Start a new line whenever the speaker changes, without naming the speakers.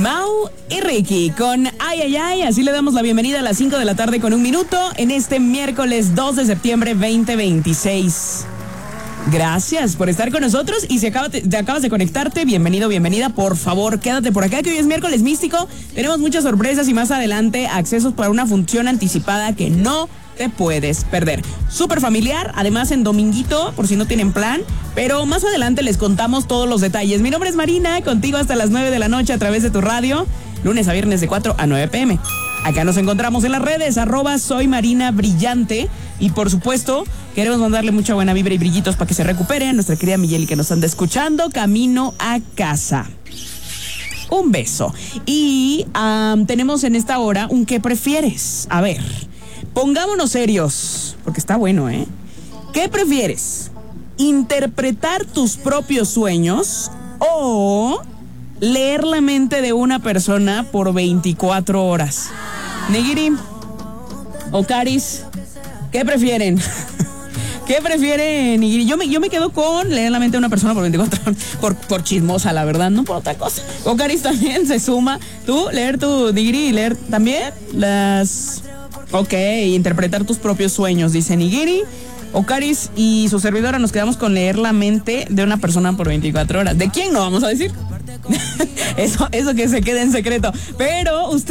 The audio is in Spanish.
Mau y Ricky con Ay, ay, ay. Así le damos la bienvenida a las 5 de la tarde con 1 minuto en este miércoles 2 de septiembre 2026. Gracias por estar con nosotros y si te acabas de conectarte, bienvenido, bienvenida. Por favor, quédate por acá que hoy es miércoles místico. Tenemos muchas sorpresas y más adelante accesos para una función anticipada que no te puedes perder. Súper familiar, además en dominguito, por si no tienen plan, pero más adelante les contamos todos los detalles. Mi nombre es Marina, contigo hasta las 9 de la noche a través de tu radio, lunes a viernes de 4 a 9 p.m. Acá nos encontramos en las redes, @soymarinabrillante. Y por supuesto, queremos mandarle mucha buena vibra y brillitos para que se recupere a nuestra querida Miguel que nos anda escuchando camino a casa. Un beso. Y tenemos en esta hora un ¿qué prefieres? A ver, pongámonos serios, porque está bueno, ¿eh? ¿Qué prefieres? ¿Interpretar tus propios sueños o leer la mente de una persona por 24 horas? Nigiri o Caris, ¿qué prefieren? ¿Qué prefieren? Yo me quedo con leer la mente de una persona por 24 horas, por chismosa, la verdad, no por otra cosa. O Caris también se suma. Tú, leer tu Nigiri y leer también las... Ok, interpretar tus propios sueños, dice Nigiri. Ocaris y su servidora nos quedamos con leer la mente de una persona por 24 horas. ¿De quién no vamos a decir? Eso que se quede en secreto. Pero usted